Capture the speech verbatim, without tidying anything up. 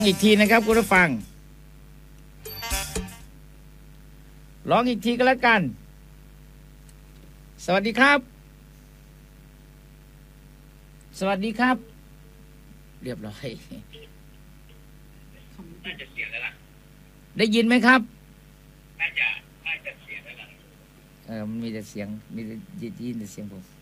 อีกทีนะครับคุณผู้ฟังร้องอีกทีก็แล้วกันสวัสดีครับสวัสดีครับเรียบร้อยน่าจะเสียแล้วล่ะได้ยินไหมครับน่าจะน่าจะเสียแล้วล่ะเออมันมีแต่เสียงมีแต่ยินแต่เสียงผม